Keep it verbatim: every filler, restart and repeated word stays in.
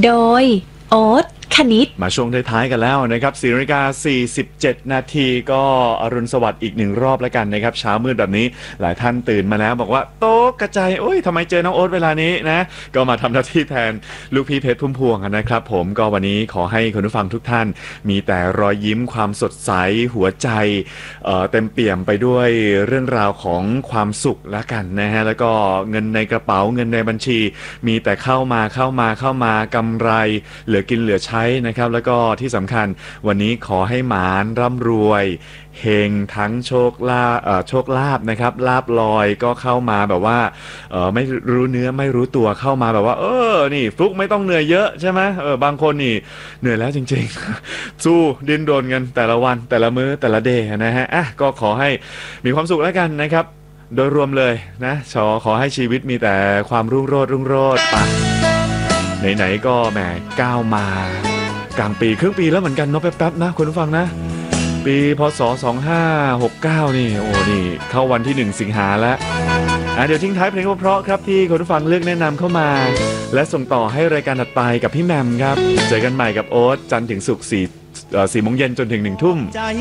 โดยโอ๊ตคณิตมาช่วงท้ายๆกันแล้วนะครับสี่นาฬิกาสี่สิบเจ็ดนาทีก็อรุณสวัสดิ์อีกหนึ่งรอบแล้วกันนะครับเช้ามืดแบบนี้หลายท่านตื่นมาแล้วบอกว่าโต๊ะกระจายโอ้ยทำไมเจอน้องโอ๊ตเวลานี้นะก็มาทำหน้าที่แทนลูกพี่เพชรพุ่มพวงนะครับผมก็วันนี้ขอให้คุณผู้ฟังทุกท่านมีแต่รอยยิ้มความสดใสหัวใจเอ่อเต็มเปี่ยมไปด้วยเรื่องราวของความสุขแล้วกันนะฮะแล้วก็เงินในกระเป๋าเงินในบัญชีมีแต่เข้ามาเข้ามาเข้ามากำไรเหลือกินเหลือใช้นะครับแล้วก็ที่สำคัญวันนี้ขอให้หมานร่ำรวยเฮงทั้งโชคลาภโชคลาภนะครับลาภลอยก็เข้ามาแบบว่าเออไม่รู้เนื้อไม่รู้ตัวเข้ามาแบบว่าเออนี่ฟลุกไม่ต้องเหนื่อยเยอะใช่ไหมเออบางคนนี่เหนื่อยแล้วจริงๆ สู้ดิ้นรนกันแต่ละวันแต่ละมื้อแต่ละเดย์นะฮะอ่ะก็ขอให้มีความสุขแล้วกันนะครับโดยรวมเลยนะขอขอให้ชีวิตมีแต่ความรุ่งโรจน์รุ่งโรจน์ไปไหนๆก็แหมก้าวมากลางปีครึ่งปีแล้วเหมือนกันเนาะแป๊บๆนะคุณผู้ฟังนะปีพศสองห้าหกเก้านี่โอ้นี่เข้าวันที่หนึ่งสิงหาแล้วอ่ะเดี๋ยวทิ้งท้ายเพลงเพราะๆครับที่คุณผู้ฟังเลือกแนะนำเข้ามาและส่งต่อให้รายการถัดไปกับพี่แหม่มครับเจอกันใหม่กับโอ๊ตจันทร์ถึงศุกร์สี่สี่โมงเย็นจนถึงหนึ่งทุ่ม